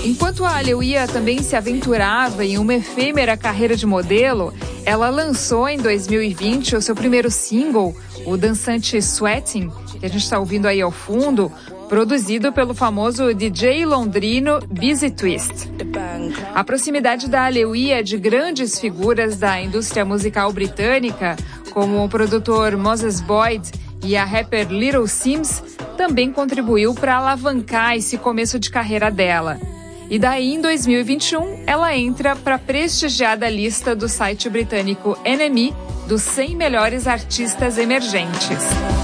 Enquanto a Aleuia também se aventurava em uma efêmera carreira de modelo, ela lançou em 2020 o seu primeiro single, o dançante Sweating, que a gente está ouvindo aí ao fundo, produzido pelo famoso DJ londrino Busy Twist. A proximidade da Aleuia de grandes figuras da indústria musical britânica, como o produtor Moses Boyd e a rapper Little Simz, também contribuiu para alavancar esse começo de carreira dela. E daí, em 2021, ela entra para a prestigiada lista do site britânico NME dos 100 melhores artistas emergentes.